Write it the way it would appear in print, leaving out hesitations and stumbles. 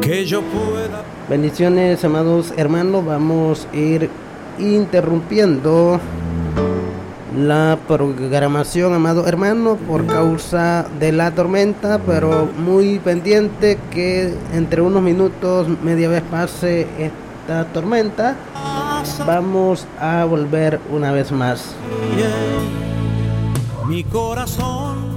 que yo pueda. Bendiciones, amados hermanos. Vamos a ir interrumpiendo la programación, amado hermano, por causa de la tormenta, pero muy pendiente que entre unos minutos, media vez pase esta tormenta, vamos a volver una vez más. Mi corazón